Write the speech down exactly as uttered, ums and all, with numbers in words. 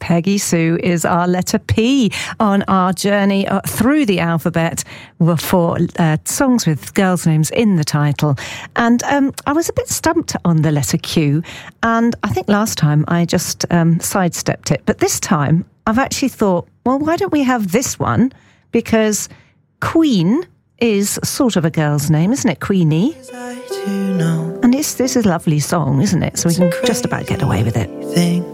Peggy Sue is our letter P on our journey uh, through the alphabet for uh, songs with girls' names in the title. And um, I was a bit stumped on the letter Q, and I think last time I just um, sidestepped it. But this time I've actually thought, well, why don't we have this one? Because Queen is sort of a girl's name, isn't it? Queenie. And it's, this is a lovely song, isn't it? So we can just about get away with it.